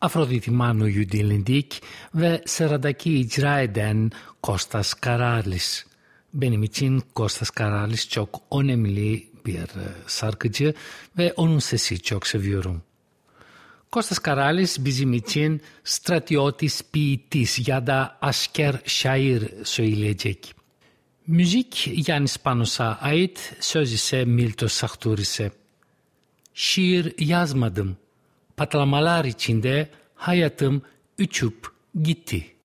Afroditi Manu'yu dinledik ve sıradaki icra eden Kostas Karalis. Benim için Kostas Karalis çok önemli bir şarkıcı ve onun sesi çok seviyorum. Kostas Karalis bizim için stratiotis ποιητής ya da asker şair söyleyecek. Müzik Yannis Panos'a ait, söz ise Miltos Sartouris'e. Şiir yazmadım. Patlamalar içinde hayatım uçup gitti.